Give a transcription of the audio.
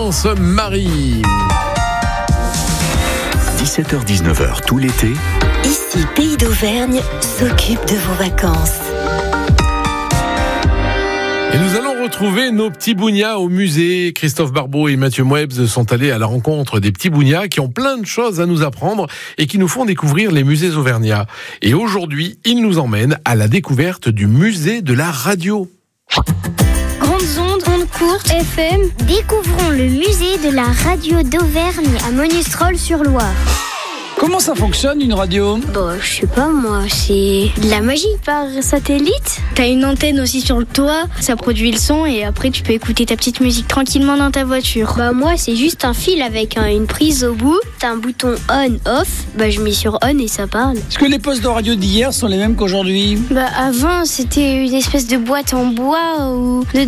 vacances, Marie. 17h-19h tout l'été. Ici, Pays d'Auvergne s'occupe de vos vacances. Et nous allons retrouver nos petits bougnats au musée. Christophe Barbeau et Mathieu Moebs sont allés à la rencontre des petits bougnats qui ont plein de choses à nous apprendre et qui nous font découvrir les musées auvergnats. Et aujourd'hui, ils nous emmènent à la découverte du musée de la radio. Grandes ondes, ondes courtes, FM. Découvrons le musée de la radio d'Auvergne À Monistrol-sur-Loire. Comment ça fonctionne une radio ? Bon, je sais pas moi, c'est de la magie par satellite. T'as une antenne aussi sur le toit, ça produit le son et après tu peux écouter ta petite musique tranquillement dans ta voiture. Bah moi c'est juste un fil avec une prise au bout, t'as un bouton on-off, bah je mets sur on et ça parle. Est-ce que les postes de radio d'hier sont les mêmes qu'aujourd'hui ? Bah avant c'était une espèce de boîte en bois où